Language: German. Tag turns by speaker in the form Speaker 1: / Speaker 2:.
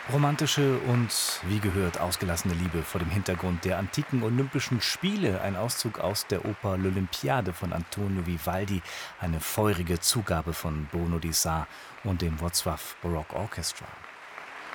Speaker 1: Romantische und, wie gehört, ausgelassene Liebe vor dem Hintergrund der antiken Olympischen Spiele, ein Auszug aus der Oper L'Olympiade von Antonio Vivaldi, eine feurige Zugabe von Bono di Sa und dem Wrocław Baroque Orchestra.